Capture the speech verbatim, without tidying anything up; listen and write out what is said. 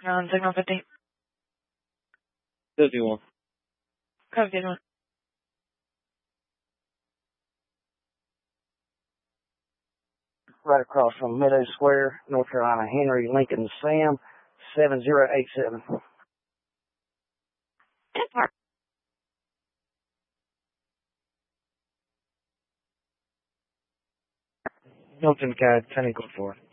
On signal fifty. fifty-one. Code fifty-one. Right across from Meadow Square, North Carolina, Henry Lincoln Sam, seven zero eight seven. Hilton Code, ten equal four.